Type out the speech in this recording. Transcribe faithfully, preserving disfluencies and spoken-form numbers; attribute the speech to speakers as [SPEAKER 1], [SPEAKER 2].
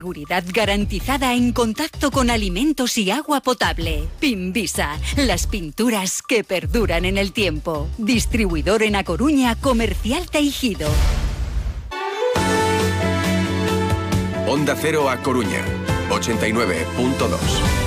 [SPEAKER 1] Seguridad garantizada en contacto con alimentos y agua potable. Pinvisa, las pinturas que perduran en el tiempo. Distribuidor en A Coruña, Comercial Teijido.
[SPEAKER 2] Onda Cero A Coruña, ochenta y nueve punto dos.